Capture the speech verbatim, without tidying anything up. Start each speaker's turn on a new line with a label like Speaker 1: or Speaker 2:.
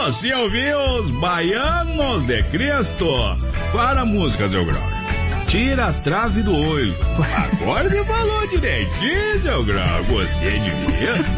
Speaker 1: você ouviu os Baianos de Cristo. Para a música, seu Grau. Tira a trave do olho. Agora você falou direitinho, seu Grau. Gostei de ver.